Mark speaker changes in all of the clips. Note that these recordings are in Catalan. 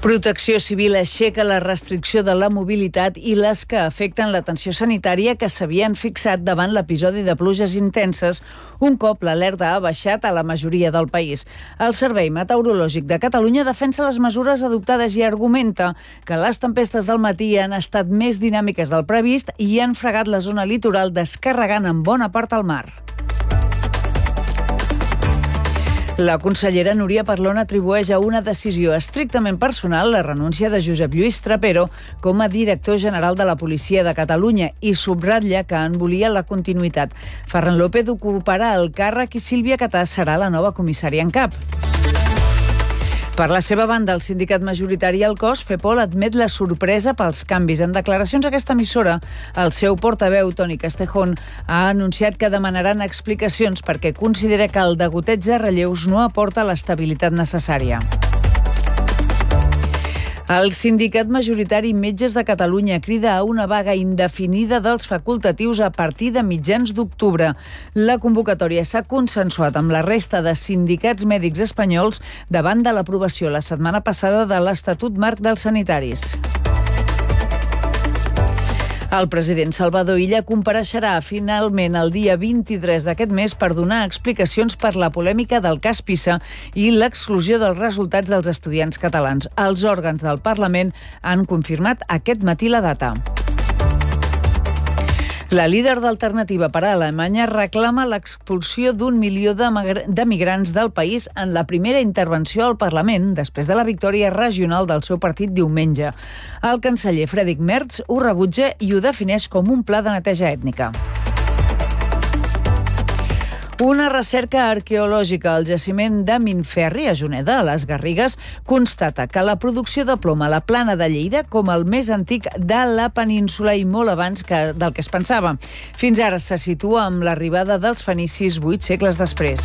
Speaker 1: Protecció Civil aixeca la restricció de la mobilitat i les que afecten l'atenció sanitària que s'havien fixat davant l'episodi de pluges intenses, un cop l'alerta ha baixat a la majoria del país. El Servei Meteorològic de Catalunya defensa les mesures adoptades i argumenta que les tempestes del matí han estat més dinàmiques del previst i han fregat la zona litoral, descarregant en bona part al mar. La consellera Núria Parlon atribueix a una decisió estrictament personal la renúncia de Josep Lluís Trapero com a director general de la Policia de Catalunya i subratlla que en volia la continuïtat. Ferran López ocuparà el càrrec i Sílvia Catà serà la nova comissària en cap. Per la seva banda, el sindicat majoritari al cos, FEPOL, admet la sorpresa pels canvis. En declaracions a aquesta emissora, el seu portaveu, Toni Castejón, ha anunciat que demanaran explicacions perquè considera que el degoteig de relleus no aporta l'estabilitat necessària. El sindicat majoritari Metges de Catalunya crida a una vaga indefinida dels facultatius a partir de mitjans d'octubre. La convocatòria s'ha consensuat amb la resta de sindicats mèdics espanyols davant de l'aprovació la setmana passada de l'Estatut Marc dels Sanitaris. El president Salvador Illa compareixerà finalment el dia 23 d'aquest mes per donar explicacions per la polèmica del cas PISA i l'exclusió dels resultats dels estudiants catalans. Els òrgans del Parlament han confirmat aquest matí la data. La líder d'Alternativa per a Alemanya reclama l'expulsió d'1 milió de migrants del país en la primera intervenció al Parlament després de la victòria regional del seu partit diumenge. El canceller Friedrich Merz ho rebutja i ho defineix com un pla de neteja ètnica. Una recerca arqueològica al jaciment de Minferri, a Juneda, a les Garrigues, constata que la producció de plom a la Plana de Lleida com el més antic de la península i molt abans del que es pensava. Fins ara se situa amb l'arribada dels fenicis 8 segles després.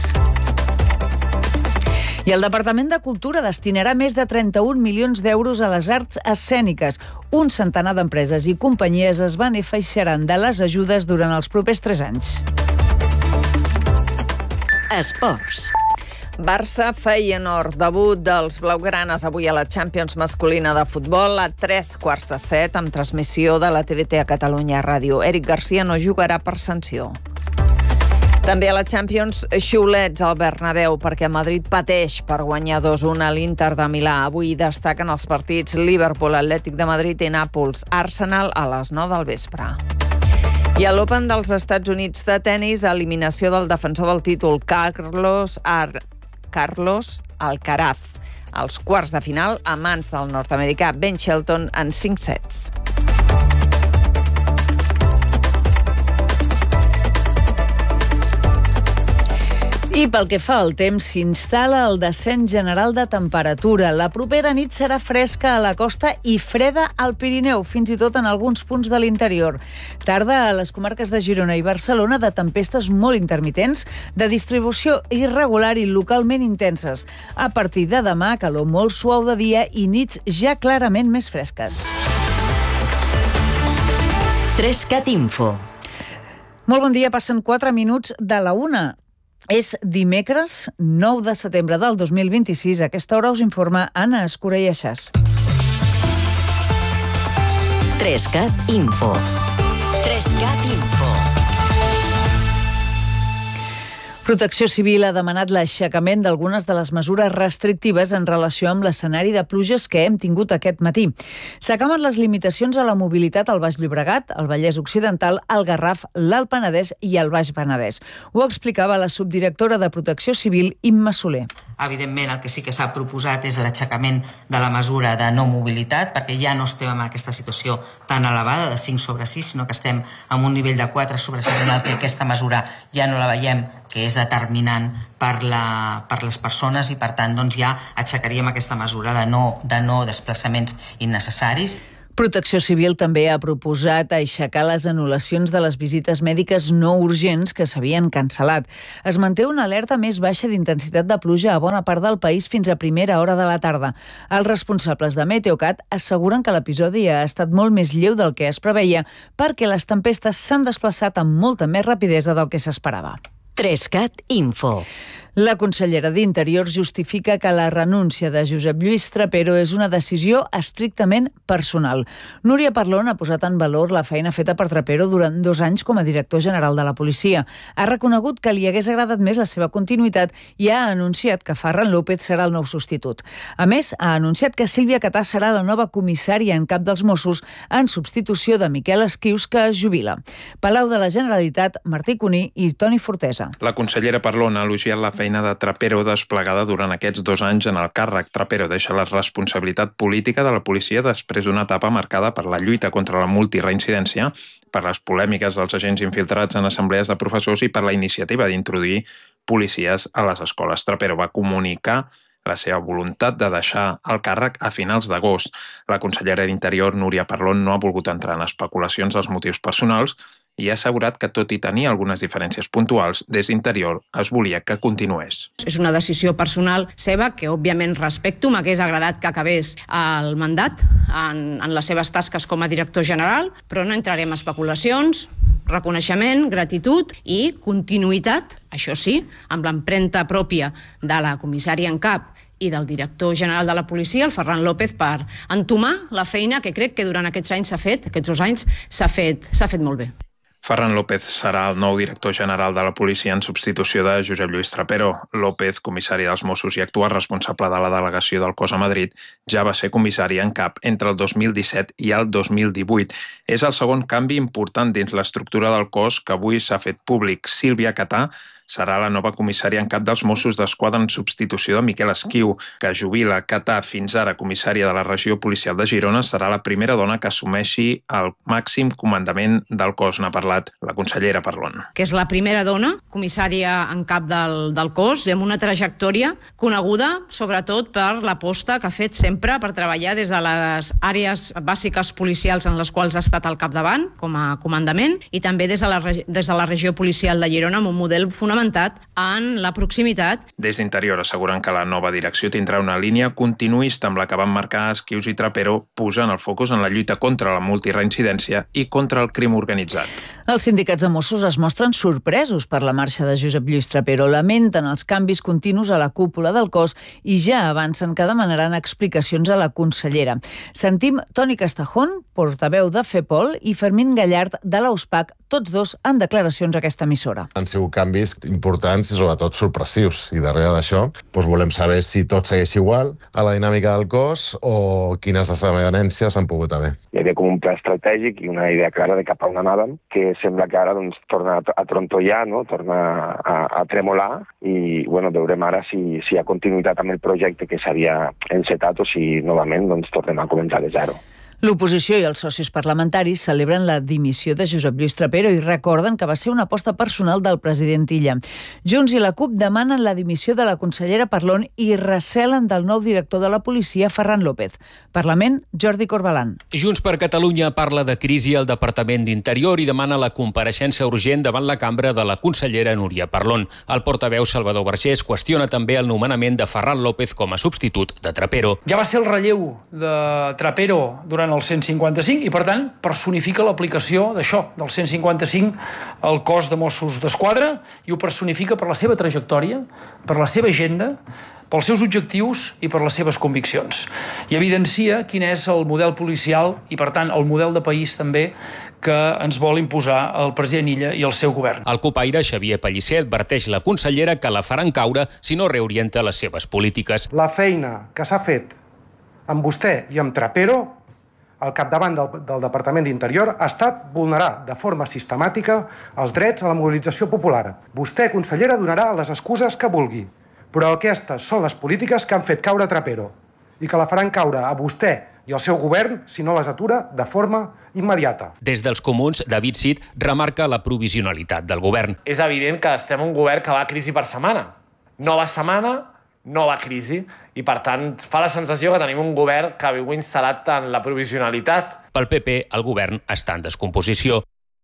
Speaker 1: I el Departament de Cultura destinarà més de 31 milions d'euros a les arts escèniques. Un centenar d'empreses i companyies es beneficiaran de les ajudes durant els propers 3 anys.
Speaker 2: Esports. Barça-Feyenoord, debut dels blaugranes avui a la Champions masculina de futbol a 7:15 amb transmissió de la TDT a Catalunya Ràdio. Eric Garcia no jugarà per sanció. També a la Champions, xiulets al Bernabéu perquè Madrid pateix per guanyar 2-1 a l'Inter de Milà. Avui destaquen els partits Liverpool, Atlètic de Madrid i Nàpols, Arsenal a les 9 del vespre. I a l'Open dels Estats Units de tennis, eliminació del defensor del títol, Carlos Alcaraz, als quarts de final a mans del nord-americà Ben Shelton en 5 sets. I pel que fa al temps, s'instal·la el descens general de temperatura. La propera nit serà fresca a la costa i freda al Pirineu, fins i tot en alguns punts de l'interior. Tarda a les comarques de Girona i Barcelona de tempestes molt intermitents, de distribució irregular i localment intenses. A partir de demà, calor molt suau de dia i nits ja clarament més fresques. 3CAT Info.
Speaker 1: Molt bon dia, passen 4 minuts de la 1. És dimecres 9 de setembre del 2026. A aquesta hora us informa Anna Escura i Aixàs.
Speaker 2: 3CAT Info. 3CAT Info.
Speaker 1: Protecció Civil ha demanat l'aixecament d'algunes de les mesures restrictives en relació amb l'escenari de pluges que hem tingut aquest matí. S'acaben les limitacions a la mobilitat al Baix Llobregat, al Vallès Occidental, al Garraf, l'Alt Penedès i el Baix Penedès. Ho explicava la subdirectora de Protecció Civil, Imma Soler.
Speaker 3: Evidentment, el que sí que s'ha proposat és l'aixecament de la mesura de no mobilitat, perquè ja no estem en aquesta situació tan elevada de 5/6, sinó que estem en un nivell de 4/6 en el que aquesta mesura ja no la veiem, que és determinant per les persones i, per tant, doncs ja aixecaríem aquesta mesura de no desplaçaments innecessaris.
Speaker 1: Protecció Civil també ha proposat aixecar les anul·lacions de les visites mèdiques no urgents que s'havien cancel·lat. Es manté una alerta més baixa d'intensitat de pluja a bona part del país fins a primera hora de la tarda. Els responsables de Meteocat asseguren que l'episodi ha estat molt més lleu del que es preveia perquè les tempestes s'han desplaçat amb molta més rapidesa del que s'esperava.
Speaker 2: 3CAT Info.
Speaker 1: La consellera d'Interior justifica que la renúncia de Josep Lluís Trapero és una decisió estrictament personal. Núria Parlon ha posat en valor la feina feta per Trapero durant 2 anys com a director general de la policia. Ha reconegut que li hagués agradat més la seva continuïtat i ha anunciat que Ferran López serà el nou substitut. A més, ha anunciat que Sílvia Catà serà la nova comissària en cap dels Mossos en substitució de Miquel Esquius, que es jubila. Palau de la Generalitat, Martí Cuní i Toni Fortesa.
Speaker 4: La consellera Parlon ha elogiat la feina de Trapero desplegada durant aquests 2 anys en el càrrec. Trapero deixa la responsabilitat política de la policia després d'una etapa marcada per la lluita contra la multireincidència, per les polèmiques dels agents infiltrats en assemblees de professors i per la iniciativa d'introduir policies a les escoles. Trapero va comunicar la seva voluntat de deixar el càrrec a finals d'agost. La consellera d'Interior, Núria Parlon, no ha volgut entrar en especulacions dels motius personals i ha assegurat que, tot i tenir algunes diferències puntuals, des d'Interior es volia que continués.
Speaker 5: És una decisió personal seva que, òbviament, respecto. M'hagués agradat que acabés el mandat en les seves tasques com a director general, però no entrarem en especulacions. Reconeixement, gratitud i continuïtat, això sí, amb l'empremta pròpia de la comissària en cap i del director general de la policia, el Ferran López, per entomar la feina que crec que durant aquests anys aquests 2 anys s'ha fet molt bé.
Speaker 4: Ferran López serà el nou director general de la policia en substitució de Josep Lluís Trapero. López, comissari dels Mossos i actual responsable de la delegació del cos a Madrid, ja va ser comissari en cap entre el 2017 i el 2018. És el segon canvi important dins l'estructura del cos que avui s'ha fet públic. Sílvia Catà serà la nova comissària en cap dels Mossos d'Esquadra en substitució de Miquel Esquiu, que jubila. Catà, fins ara comissària de la regió policial de Girona, serà la primera dona que assumeixi el màxim comandament del cos. N'ha parlat la consellera Parlon.
Speaker 5: Que és la primera dona comissària en cap del cos, amb una trajectòria coneguda sobretot per l'aposta que ha fet sempre per treballar des de les àrees bàsiques policials en les quals ha estat al capdavant com a comandament i també des de la regió policial de Girona amb un model fonamentat en la proximitat.
Speaker 4: Des d'Interior asseguren que la nova direcció tindrà una línia continuista amb la que van marcar Esquius i Trapero, posant el focus en la lluita contra la multireincidència i contra el crim organitzat.
Speaker 1: Els sindicats de Mossos es mostren sorpresos per la marxa de Josep Lluís Trapero. Lamenten els canvis continus a la cúpula del cos i ja avancen que demanaran explicacions a la consellera. Sentim Toni Castejón, portaveu de FEPOL, i Fermín Gallard de l'AUSPAC, tots dos en declaracions a aquesta emissora.
Speaker 6: Han sigut canvis importants i sobretot sorpressius. I darrere d'això volem saber si tot segueix igual a la dinàmica del cos o quines desavenències han pogut haver.
Speaker 7: Hi havia com un pla estratègic i una idea clara de cap a on anàvem, que sembla que ara torna a trontollar, no? Torna a tremolar i veurem ara si hi ha continuïtat amb el projecte que s'havia encetat o si novament tornem a començar de zero.
Speaker 1: L'oposició i els socis parlamentaris celebren la dimissió de Josep Lluís Trapero i recorden que va ser una aposta personal del president Illa. Junts i la CUP demanen la dimissió de la consellera Parlon i recelen del nou director de la policia, Ferran López. Parlament, Jordi Corbalan.
Speaker 8: Junts per Catalunya parla de crisi al Departament d'Interior i demana la compareixença urgent davant la cambra de la consellera Núria Parlon. El portaveu Salvador Vergés qüestiona també el nomenament de Ferran López com a substitut de Trapero.
Speaker 9: Ja va ser el relleu de Trapero durant el 155 i, per tant, personifica l'aplicació d'això, del 155 al cos de Mossos d'Esquadra i ho personifica per la seva trajectòria, per la seva agenda, pels seus objectius i per les seves conviccions. I evidencia quin és el model policial i, per tant, el model de país també que ens vol imposar el president Illa i el seu govern.
Speaker 8: El copaire Xavier Pellicer adverteix la consellera que la faran caure si no reorienta les seves polítiques.
Speaker 10: La feina que s'ha fet amb vostè i amb Trapero al capdavant del Departament d'Interior ha estat vulnerar de forma sistemàtica els drets a la mobilització popular. Vostè, consellera, donarà les excuses que vulgui, però aquestes són les polítiques que han fet caure Trapero i que la faran caure a vostè i al seu govern si no les atura de forma immediata.
Speaker 8: Des dels comuns, David Cid remarca la provisionalitat del govern.
Speaker 11: És evident que estem en un govern que va a crisi per setmana. Nova setmana, nova crisi, i per tant fa la sensació que tenim un govern que viu instal·lat en la provisionalitat.
Speaker 8: Pel PP, el govern està en descomposició.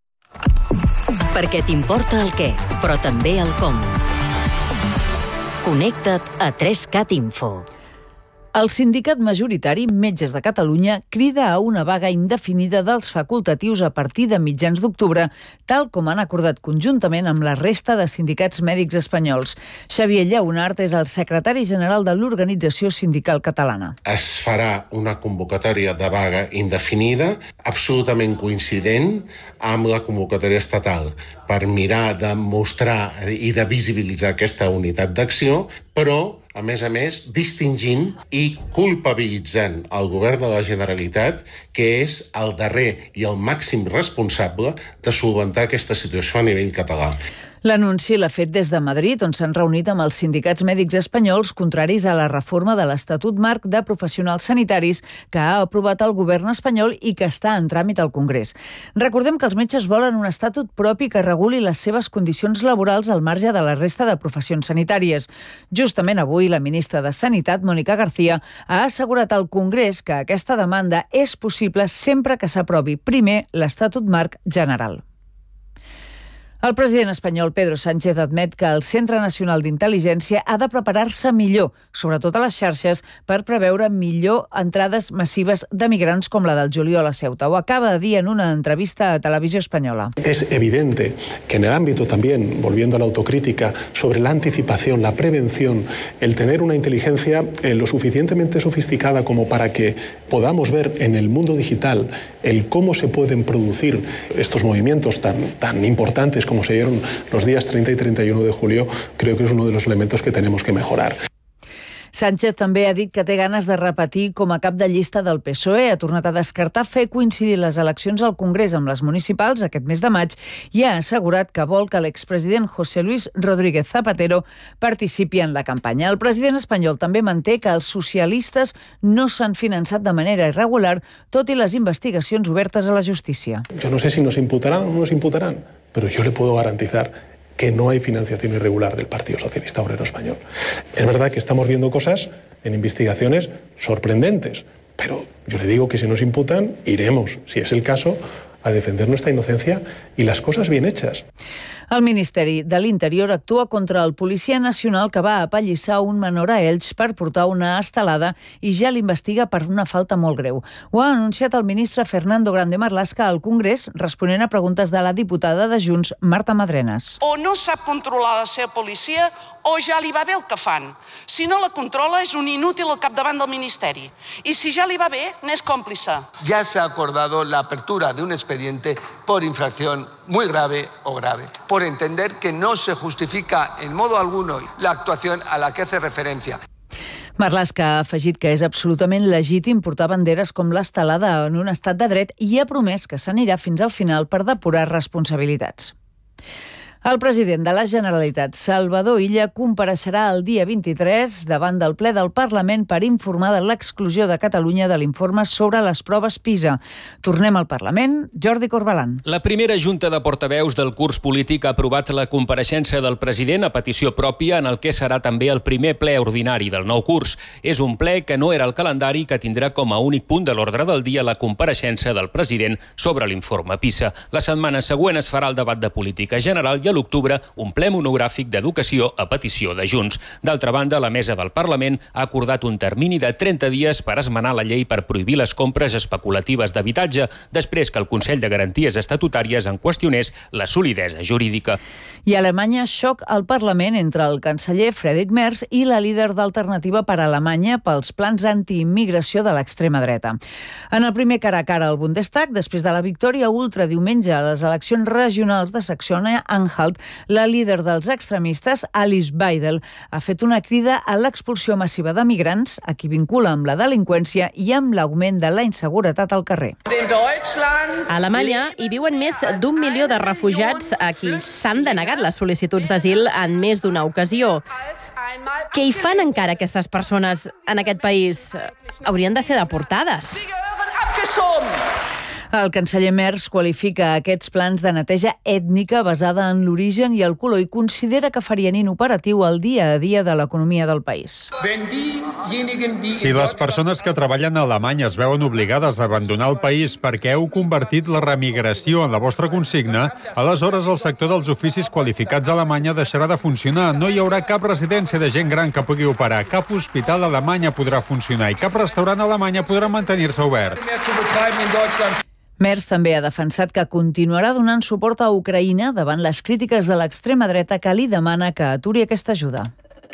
Speaker 12: Perquè t'importa el què, però també el com. Connecta't a 3cat Info.
Speaker 1: El sindicat majoritari Metges de Catalunya crida a una vaga indefinida dels facultatius a partir de mitjans d'octubre, tal com han acordat conjuntament amb la resta de sindicats mèdics espanyols. Xavier Lleonart és el secretari general de l'Organització Sindical Catalana.
Speaker 13: Es farà una convocatòria de vaga indefinida, absolutament coincident amb la convocatòria estatal, per mirar de mostrar i de visibilitzar aquesta unitat d'acció, però a més, distingint i culpabilitzant el govern de la Generalitat, que és el darrer i el màxim responsable de solventar aquesta situació a nivell català.
Speaker 1: L'anunci l'ha fet des de Madrid, on s'han reunit amb els sindicats mèdics espanyols contraris a la reforma de l'Estatut Marc de Professionals Sanitaris que ha aprovat el govern espanyol i que està en tràmit al Congrés. Recordem que els metges volen un estatut propi que reguli les seves condicions laborals al marge de la resta de professions sanitàries. Justament avui, la ministra de Sanitat, Mónica García, ha assegurat al Congrés que aquesta demanda és possible sempre que s'aprovi primer l'Estatut Marc general. El president espanyol Pedro Sánchez admet que el Centre Nacional d'Intel·ligència ha de preparar-se millor, sobretot a les xarxes, per preveure millor entrades massives de migrants com la del juliol a Ceuta. Ho acaba de dir en una entrevista a Televisió Espanyola.
Speaker 14: Es evidente que en el ámbito también, volviendo a la autocrítica, sobre la anticipación, la prevención, el tener una inteligencia lo suficientemente sofisticada como para que podamos ver en el mundo digital el cómo se pueden producir estos movimientos tan importantes como se dieron los días 30 y 31 de julio, creo que es uno de los elementos que tenemos que mejorar.
Speaker 1: Sánchez també ha dit que té ganes de repetir com a cap de llista del PSOE. Ha tornat a descartar fer coincidir les eleccions al Congrés amb les municipals aquest mes de maig i ha assegurat que vol que l'expresident José Luis Rodríguez Zapatero participi en la campanya. El president espanyol també manté que els socialistes no s'han finançat de manera irregular, tot i les investigacions obertes a la justícia.
Speaker 14: Yo no sé si nos imputarán o no nos imputarán, pero yo le puedo garantizar que no hay financiación irregular del Partido Socialista Obrero Español. Es verdad que estamos viendo cosas en investigaciones sorprendentes, pero yo le digo que si nos imputan, iremos, si es el caso, a defender nuestra inocencia y las cosas bien hechas.
Speaker 1: El Ministeri de l'Interior actua contra el policia nacional que va apallissar un menor a Elx per portar una estelada i ja l'investiga per una falta molt greu. Ho ha anunciat el ministre Fernando Grande Marlaska al Congrés, responent a preguntes de la diputada de Junts, Marta Madrenas.
Speaker 15: O no sap controlar la seva policia o ja li va bé el que fan. Si no la controla és un inútil al capdavant del Ministeri. I si ja li va bé, n'és còmplice.
Speaker 16: Ya se ha acordado la apertura de un expediente por infracción muy grave o grave, por entender que no se justifica en modo alguno la actuación a la que hace referencia.
Speaker 1: Marlaska ha afegit que és absolutament legítim portar banderes com l'estelada en un estat de dret i ha promès que s'anirà fins al final per depurar responsabilitats. El president de la Generalitat, Salvador Illa, compareixerà el dia 23 davant del ple del Parlament per informar de l'exclusió de Catalunya de l'informe sobre les proves PISA. Tornem al Parlament. Jordi Corbalan.
Speaker 8: La primera Junta de Portaveus del curs polític ha aprovat la compareixença del president a petició pròpia en el que serà també el primer ple ordinari del nou curs. És un ple que no era el calendari que tindrà com a únic punt de l'ordre del dia la compareixença del president sobre l'informe PISA. La setmana següent es farà el debat de política general i a l'octubre un ple monogràfic d'educació a petició de Junts. D'altra banda, la mesa del Parlament ha acordat un termini de 30 dies per esmenar la llei per prohibir les compres especulatives d'habitatge, després que el Consell de Garanties Estatutàries en qüestionés la solidesa jurídica.
Speaker 1: I a Alemanya, xoc al Parlament entre el canceller Friedrich Merz i la líder d'Alternativa per Alemanya pels plans antiimmigració de l'extrema dreta. En el primer cara a cara al Bundestag, després de la victòria ultra diumenge a les eleccions regionals de Saxònia-Anhalt, la líder dels extremistes, Alice Weidel, ha fet una crida a l'expulsió massiva de migrants, a qui vincula amb la delinqüència i amb l'augment de la inseguretat al carrer.
Speaker 17: A Alemanya hi viuen més d'1 milió de refugiats a qui s'han denegat les sol·licituds d'asil en més d'una ocasió. Què hi fan encara aquestes persones en aquest país? Haurien de ser deportades.
Speaker 1: El canceller Merz qualifica aquests plans de neteja ètnica basada en l'origen i el color i considera que farien inoperatiu el dia a dia de l'economia del país.
Speaker 18: Si les persones que treballen a Alemanya es veuen obligades a abandonar el país perquè heu convertit la remigració en la vostra consigna, aleshores el sector dels oficis qualificats a Alemanya deixarà de funcionar. No hi haurà cap residència de gent gran que pugui operar, cap hospital a Alemanya podrà funcionar i cap restaurant a Alemanya podrà mantenir-se obert.
Speaker 1: Merz també ha defensat que continuarà donant suport a Ucraïna davant les crítiques de l'extrema dreta que li demana que aturi aquesta ajuda.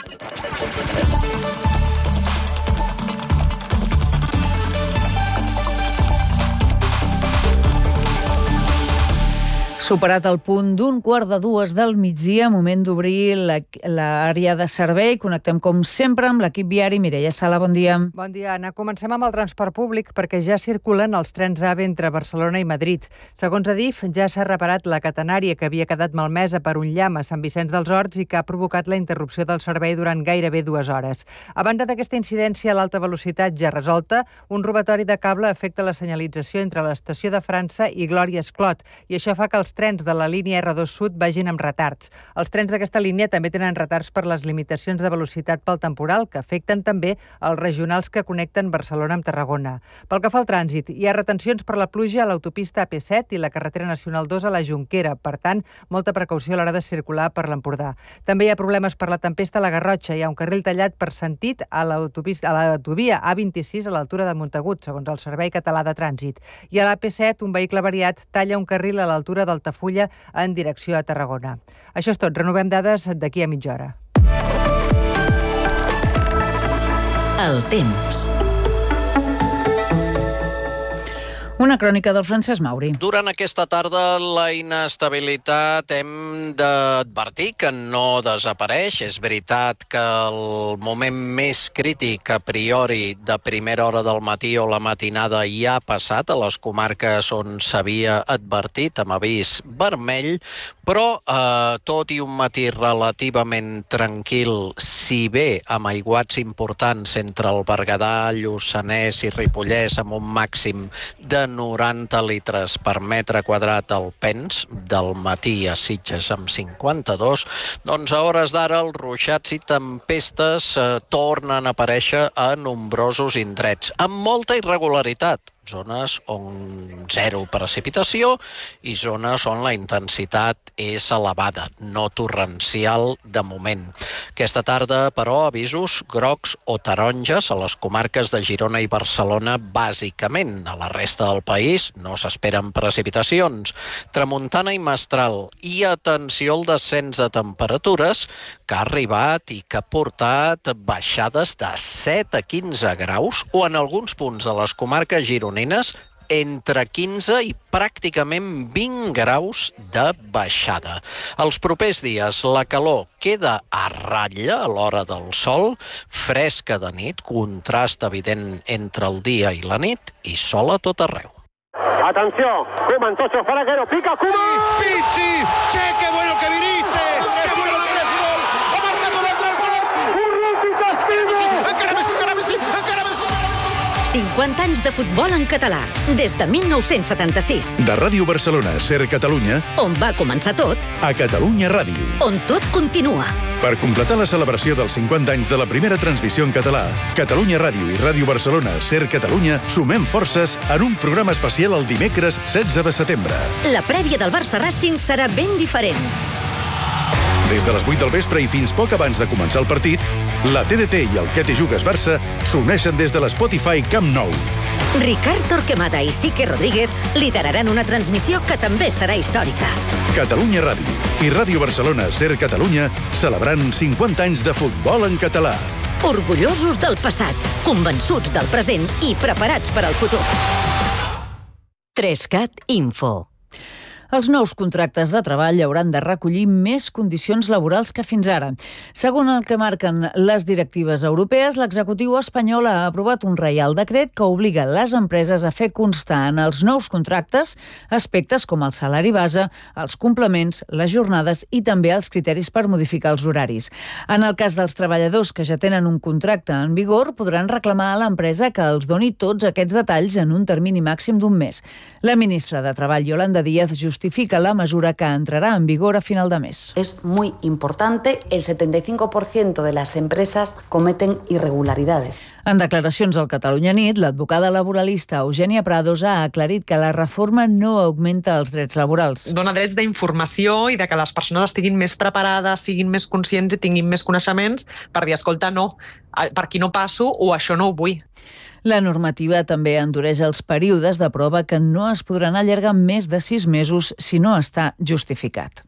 Speaker 1: Superat el punt d'un 1:45 del migdia, moment d'obrir l'àrea de servei. Connectem com sempre amb l'equip viari. Mireia Sala, bon dia.
Speaker 19: Bon dia, Anna. Comencem amb el transport públic perquè ja circulen els trens AVE entre Barcelona i Madrid. Segons Adif, ja s'ha reparat la catenària que havia quedat malmesa per un llamp a Sant Vicenç dels Horts i que ha provocat la interrupció del servei durant gairebé 2 hores. A banda d'aquesta incidència, l'alta velocitat ja resolta, un robatori de cable afecta la senyalització entre l'estació de França i Glòria Esclot i això fa que els trens de la línia R2 Sud vagin amb retards. Els trens d'aquesta línia també tenen retards per les limitacions de velocitat pel temporal, que afecten també els regionals que connecten Barcelona amb Tarragona. Pel que fa al trànsit, hi ha retencions per la pluja a l'autopista AP7 i la carretera nacional 2 a la Jonquera. Per tant, molta precaució a l'hora de circular per l'Empordà. També hi ha problemes per la tempesta a la Garrotxa. Hi ha un carril tallat per sentit a l'autovia A26 a l'altura de Montagut, segons el Servei Català de Trànsit. I a l'AP7, un vehicle variat talla un carril a l'altura del Fulla en direcció a Tarragona. Això és tot. Renovem dades d'aquí a mitja hora.
Speaker 12: El temps.
Speaker 1: Una crònica del Francesc Mauri.
Speaker 20: Durant aquesta tarda la inestabilitat hem d'advertir que no desapareix. És veritat que el moment més crític a priori de primera hora del matí o la matinada ja ha passat a les comarques on s'havia advertit amb avís vermell, però tot i un matí relativament tranquil, si bé amb aiguats importants entre el Berguedà, Lluçanès i Ripollès amb un màxim de 90 litres per metre quadrat al Pens, del matí a Sitges amb 52, doncs a hores d'ara els ruixats i tempestes tornen a aparèixer a nombrosos indrets, amb molta irregularitat. Zones on zero precipitació i zones on la intensitat és elevada, no torrencial de moment. Aquesta tarda, però, avisos grocs o taronges a les comarques de Girona i Barcelona, bàsicament. A la resta del país no s'esperen precipitacions. Tramuntana i mestral. I atenció al descens de temperatures que ha arribat i que ha portat baixades de 7 a 15 graus o en alguns punts de les comarques gironines entre 15 i pràcticament 20 graus de baixada. Els propers dies la calor queda a ratlla a l'hora del sol, fresca de nit, contrast evident entre el dia i la nit i sol a tot arreu.
Speaker 21: Atenció, Koeman, Tocho, Faraguero, pica Koeman!
Speaker 22: Pizzi, che bueno que viniste! Che bueno que eres gol! Ha marcado
Speaker 21: Encara Messi!
Speaker 12: 50 anys de futbol en català, des de 1976.
Speaker 23: De Ràdio Barcelona, Ser Catalunya,
Speaker 12: on va començar tot,
Speaker 23: a Catalunya Ràdio,
Speaker 12: on tot continua.
Speaker 23: Per completar la celebració dels 50 anys de la primera transmissió en català, Catalunya Ràdio i Ràdio Barcelona, Ser Catalunya, sumem forces en un programa especial el dimecres 16 de setembre.
Speaker 12: La prèvia del Barça Racing serà ben diferent.
Speaker 23: Des de les 8 del vespre i fins poc abans de començar el partit, la TDT i el Que te jugues Barça s'uneixen des de l'Spotify Camp Nou.
Speaker 12: Ricard Torquemada i Sique Rodríguez lideraran una transmissió que també serà històrica.
Speaker 23: Catalunya Ràdio i Ràdio Barcelona, Ser Catalunya, celebrant 50 anys de futbol en català.
Speaker 12: Orgullosos del passat, convençuts del present i preparats per al futur. 3CAT Info.
Speaker 1: Els nous contractes de treball hauran de recollir més condicions laborals que fins ara. Segons el que marquen les directives europees, l'executiu espanyol ha aprovat un reial decret que obliga les empreses a fer constar en els nous contractes aspectes com el salari base, els complements, les jornades i també els criteris per modificar els horaris. En el cas dels treballadors que ja tenen un contracte en vigor, podran reclamar a l'empresa que els doni tots aquests detalls en un termini màxim d'un mes. La ministra de Treball, Yolanda Díaz, justifica la mesura que entrarà en vigor a final de mes.
Speaker 2: Es muy importante, el 75% de las empresas cometen irregularidades.
Speaker 1: En declaracions al Catalunya Nit, l'advocada laboralista Eugènia Prados ha aclarit que la reforma no augmenta els drets laborals.
Speaker 3: Dona drets d'informació i de que les persones estiguin més preparades, siguin més conscients i tinguin més coneixements per dir, escolta, no, per aquí no passo o això no ho vull.
Speaker 1: La normativa també endureix els períodes de prova que no es podran allargar més de 6 mesos si no està justificat.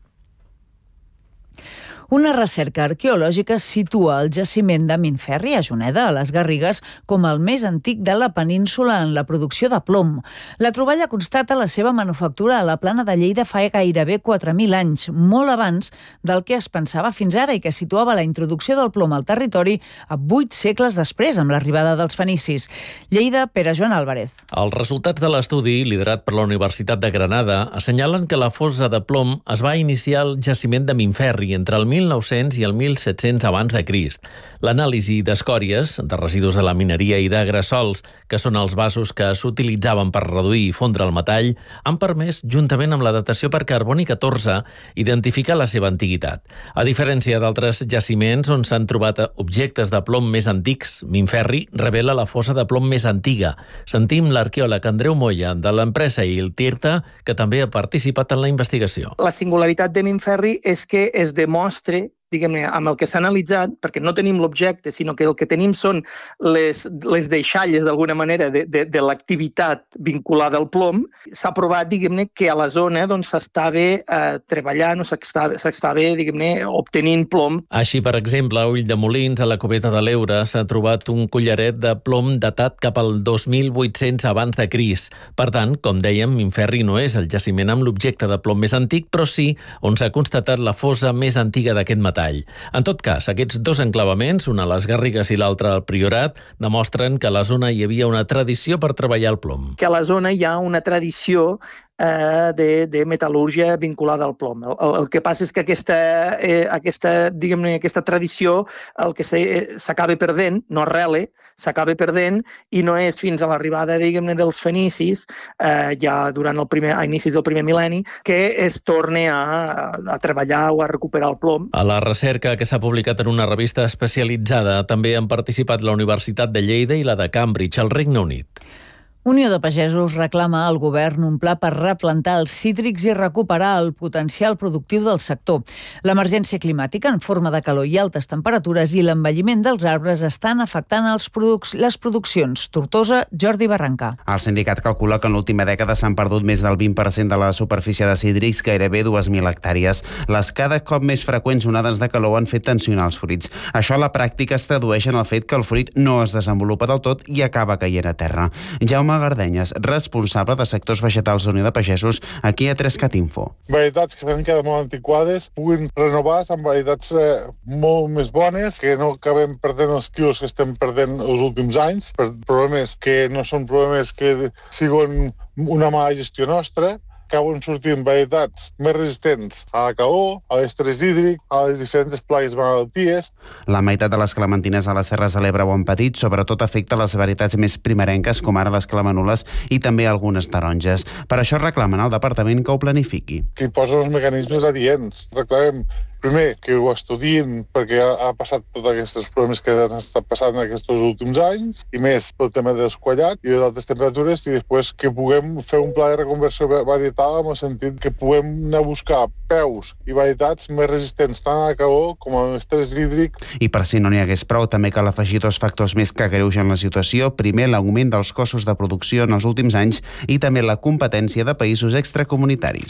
Speaker 1: Una recerca arqueològica situa el jaciment de Minferri a Juneda, a les Garrigues, com el més antic de la península en la producció de plom. La troballa constata la seva manufactura a la plana de Lleida fa gairebé 4.000 anys, molt abans del que es pensava fins ara i que situava la introducció del plom al territori a 8 segles després, amb l'arribada dels fenicis. Lleida, Pere Joan Álvarez.
Speaker 5: Els resultats de l'estudi, liderat per la Universitat de Granada, assenyalen que la fossa de plom es va iniciar al jaciment de Minferri entre el 1900 i el 1700 abans de Crist. L'anàlisi d'escòries, de residus de la mineria i de gressols, que són els vasos que s'utilitzaven per reduir i fondre el metall, han permès, juntament amb la datació per carboni 14, identificar la seva antiguitat. A diferència d'altres jaciments on s'han trobat objectes de plom més antics, Minferri revela la fossa de plom més antiga. Sentim l'arqueòleg Andreu Moya, de l'empresa Iltirta, que també ha participat en la investigació.
Speaker 24: La singularitat de Minferri és que es demostra, diguem-ne, amb el que s'ha analitzat, perquè no tenim l'objecte, sinó que el que tenim són les deixalles, d'alguna manera, de l'activitat vinculada al plom. S'ha provat, diguem-ne, que a la zona s'estava treballant o s'estava, diguem-ne, obtenint plom.
Speaker 5: Així, per exemple, a Ulldemolins, a la Cubeta de l'Eure, s'ha trobat un collaret de plom datat cap al 2800 abans de Crist. Per tant, com dèiem, Minferri no és el jaciment amb l'objecte de plom més antic, però sí on s'ha constatat la fossa més antiga d'aquest metall. En tot cas, aquests dos enclavaments, un a les Garrigues i l'altre al Priorat, demostren que a la zona hi havia una tradició per treballar el plom.
Speaker 24: Que a la zona hi ha una tradició de metal·lúrgia vinculada al plom. El que passa és que aquesta tradició el que s'acaba perdent, no arrela, s'acaba perdent i no és fins a l'arribada, diguem-ne, dels fenicis, ja durant a inicis del primer mil·lenni, que es torna a treballar o a recuperar el plom.
Speaker 5: A la recerca que s'ha publicat en una revista especialitzada també han participat la Universitat de Lleida i la de Cambridge, al Regne Unit.
Speaker 1: Unió de Pagesos reclama al govern un pla per replantar els cítrics i recuperar el potencial productiu del sector. L'emergència climàtica en forma de calor i altes temperatures i l'envelliment dels arbres estan afectant les produccions. Tortosa, Jordi Barranca.
Speaker 25: El sindicat calcula que en l'última dècada s'han perdut més del 20% de la superfície de cítrics, gairebé 2.000 hectàrees. Les cada cop més freqüents onades de calor han fet tensionar els fruits. Això a la pràctica es tradueix en el fet que el fruit no es desenvolupa del tot i acaba caient a terra. Jaume Gardenyes, responsable de sectors vegetals d'Unió de Pagesos, aquí a 3cat Info.
Speaker 26: Varietats que s'han quedat molt antiquades puguin renovar amb varietats molt més bones, que no acabem perdent els quilos que estem perdent els últims anys, per problemes que no són problemes que siguin una mala gestió nostra, acaben sortint varietats més resistents a la calor, a l'estrès hídric, a les diferents plagues malalties.
Speaker 25: La meitat de les clementines a les Terres de l'Ebre o en petit sobretot afecta les varietats més primerenques, com ara les clemanules i també algunes taronges. Per això reclamen al departament que ho planifiqui.
Speaker 26: Que hi posen els mecanismes adients. Reclamem primer, que ho estudiïn perquè ha passat tots aquests problemes que han estat passant aquests últims anys, i més pel tema dels quallats i de les altes temperatures, i després que puguem fer un pla de reconversió varietal en el sentit que puguem anar a buscar peus i varietats més resistents tant a la calor com a l'estrès hídric.
Speaker 25: I per si no n'hi hagués prou, també cal afegir dos factors més que agreugen la situació. Primer, l'augment dels costos de producció en els últims anys i també la competència de països extracomunitaris.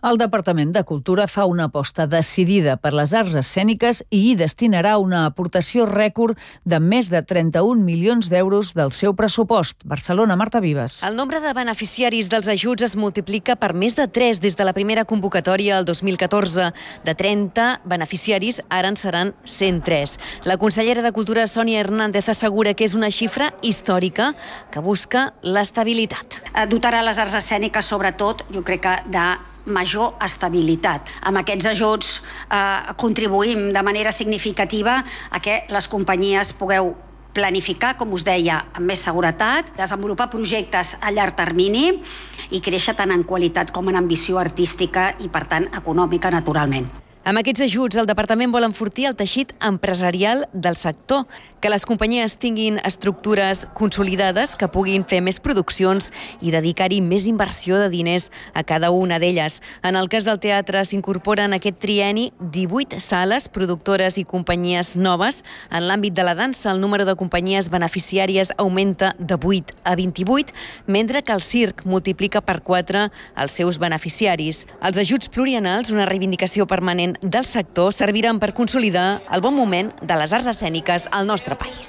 Speaker 1: El Departament de Cultura fa una aposta decidida per les arts escèniques i hi destinarà una aportació rècord de més de 31 milions d'euros del seu pressupost. Barcelona, Marta Vives.
Speaker 4: El nombre de beneficiaris dels ajuts es multiplica per més de 3 des de la primera convocatòria el 2014. De 30 beneficiaris, ara en seran 103. La consellera de Cultura, Sònia Hernández, assegura que és una xifra històrica que busca l'estabilitat.
Speaker 6: Dotarà les arts escèniques, sobretot, jo crec que de major estabilitat. Amb aquests ajuts contribuïm de manera significativa a que les companyies pugueu planificar, com us deia, amb més seguretat, desenvolupar projectes a llarg termini i créixer tant en qualitat com en ambició artística i, per tant, econòmica, naturalment.
Speaker 4: Amb aquests ajuts, el departament vol enfortir el teixit empresarial del sector, que les companyies tinguin estructures consolidades que puguin fer més produccions i dedicar-hi més inversió de diners a cada una d'elles. En el cas del teatre, s'incorporen aquest trienni 18 sales, productores i companyies noves. En l'àmbit de la dansa, el número de companyies beneficiàries augmenta de 8 a 28, mentre que el circ multiplica per 4 els seus beneficiaris. Els ajuts pluriennals, una reivindicació permanent del sector, serviran per consolidar el bon moment de les arts escèniques al nostre país.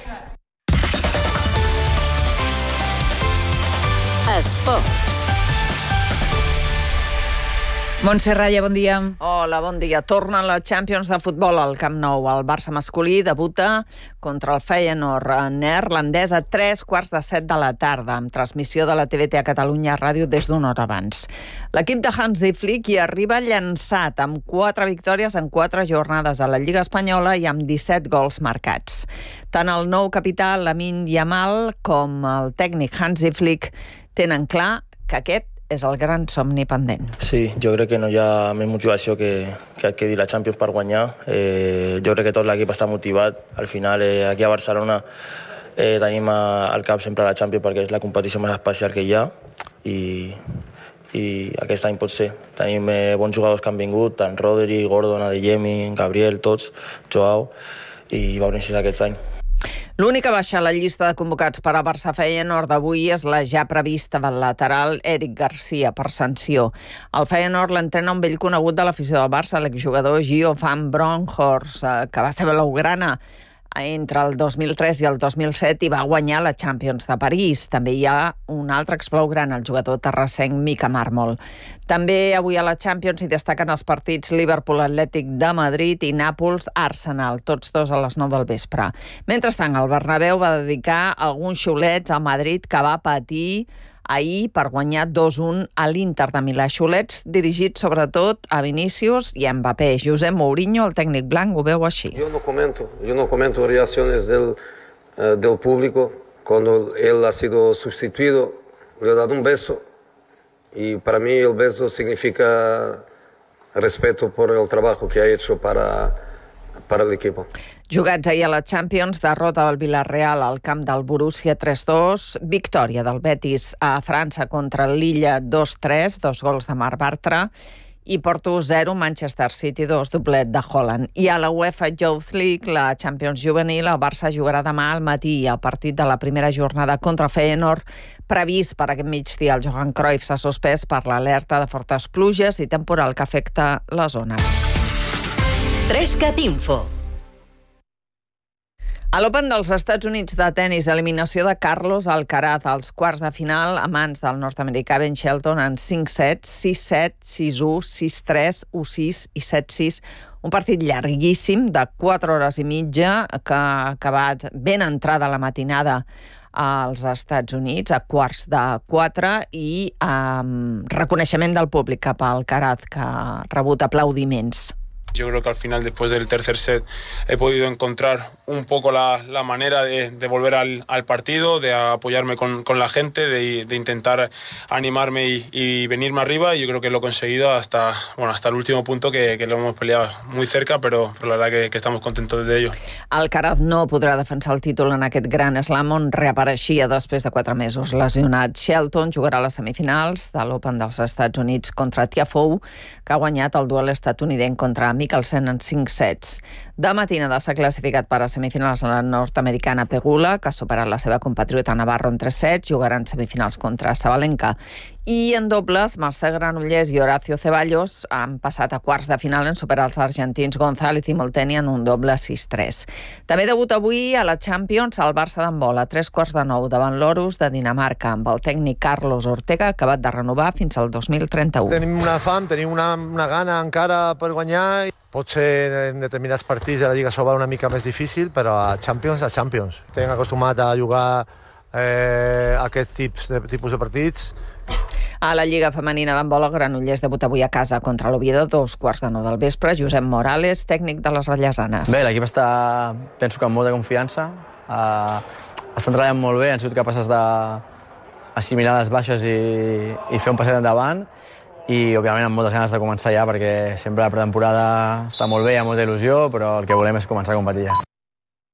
Speaker 12: Esports.
Speaker 1: Montse Raya, bon dia.
Speaker 7: Hola, bon dia. Torna la Champions de futbol al Camp Nou. El Barça masculí debuta contra el Feyenoord neerlandès a 3:15 de la tarda, amb transmissió de la TVT a Catalunya Ràdio des d'una hora abans. L'equip de Hansi Flick hi arriba llançat, amb 4 victòries en 4 jornades a la Lliga Espanyola i amb 17 gols marcats. Tant el nou capità Lamine Yamal com el tècnic Hansi Flick tenen clar que aquest és el gran somni pendent.
Speaker 9: Sí, jo crec que no hi ha més motivació que dir la Champions per guanyar. Jo crec que tot l'equip està motivat. Al final, aquí a Barcelona tenim al cap sempre la Champions perquè és la competició més especial que hi ha i aquest any pot ser. Tenim bons jugadors que han vingut, tant Rodri, Gordon, Adeyemi, Gabriel, tots, Joao, i va necessitar aquest any.
Speaker 7: L'única baixa a la llista de convocats per a Barça Feyenoord d'avui és la ja prevista del lateral Eric Garcia per sanció. El Feyenoord l'entrena un vell conegut de l'afició del Barça, l'exjugador Gio van Bronckhorst, que va ser blaugrana entre el 2003 i el 2007 i va guanyar la Champions de París. També hi ha un altre exblaugrana, el jugador terrassenc Mika Marmol. També avui a la Champions hi destaquen els partits Liverpool-Atlètic de Madrid i Nàpols-Arsenal, tots dos a les 9 del vespre. Mentrestant, el Bernabéu va dedicar alguns xiulets a Madrid que va patir ahir per guanyar 2-1 a l'Inter de Milà. Xiulets dirigits sobretot a Vinícius i a Mbappé. Josep Mourinho, el tècnic blanc, ho veu així.
Speaker 10: Yo no comento reacciones del público. Cuando él ha sido sustituido, le he dado un beso y para mí el beso significa respeto por el trabajo que ha hecho para el equipo.
Speaker 7: Jugats ahir a la Champions, derrota del Villarreal al camp del Borussia 3-2, victòria del Betis a França contra l'Illa 2-3, 2 gols de Marc Bartra, i Porto 0, Manchester City 2, doblet de Haaland. I a la UEFA Youth League, la Champions juvenil, el Barça jugarà demà al matí el partit de la primera jornada contra Feyenoord, previst per aquest migdia. El Johan Cruyff s'ha suspès per l'alerta de fortes pluges i temporal que afecta la zona.
Speaker 12: 3CAT Info.
Speaker 7: A l'Open dels Estats Units de tenis, eliminació de Carlos Alcaraz als quarts de final a mans del nord-americà Ben Shelton en 5 sets, 6-7, 6-1, 6-3, 1-6 i 7-6. Un partit llarguíssim de 4 hores i mitja que ha acabat ben entrada la matinada als Estats Units, a quarts de 4, i reconeixement del públic cap a Alcaraz, que ha rebut aplaudiments.
Speaker 11: Yo creo que al final, después del tercer set, he podido encontrar un poco la manera de volver al partido, de apoyarme con la gente, de intentar animarme y venirme arriba, y yo creo que lo he conseguido hasta el último punto, que lo hemos peleado muy cerca, pero la verdad que estamos contentos de ello.
Speaker 7: Alcaraz no podrà defensar el títol en aquest gran slam on reapareixia després de 4 mesos lesionat. Shelton jugarà a les semifinals de l'Open dels Estats Units contra Tiafoe, que ha guanyat el duel estatunidenc contra Mikkelsen en 5 sets. De matinada s'ha classificat per a semifinals a la nord-americana Pegula, que ha superat la seva compatriota Navarro en 3 sets, jugarà en semifinals contra Sabalenka. I en dobles, Mercè Granollers i Horacio Ceballos han passat a quarts de final en superar els argentins González i Molteni en un doble 6-3. També debut avui a la Champions el Barça d'handbol a 3:45 davant l'Orus de Dinamarca amb el tècnic Carlos Ortega, acabat de renovar fins al 2031.
Speaker 8: Tenim una fam, tenim una gana encara per guanyar. Potser en determinats partits de la Lliga Sobal una mica més difícil, però a Champions. Estem acostumats a jugar aquest tipus de partits.
Speaker 7: A la Lliga Femenina d'handbol, el Granollers debut avui a casa contra l'Oviedo, 2:15 del vespre. Josep Morales, tècnic de les Vallesanes.
Speaker 13: Bé, l'equip està, penso que amb molta confiança. Estan treballant molt bé, han sigut capaces d'assimilar les baixes i fer un passet endavant. I, òbviament, amb moltes ganes de començar ja, perquè sempre la pretemporada està molt bé, hi ha molta il·lusió, però el que volem és començar a competir ja.